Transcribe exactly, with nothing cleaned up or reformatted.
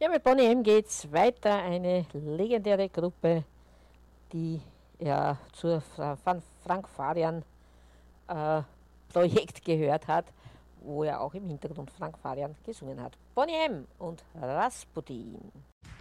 Ja, mit Boney M geht's weiter. Eine legendäre Gruppe, die ja zur Fra- Van Frank Farian äh, Projekt gehört hat, wo er auch im Hintergrund Frank Farian gesungen hat. Boney M und Rasputin.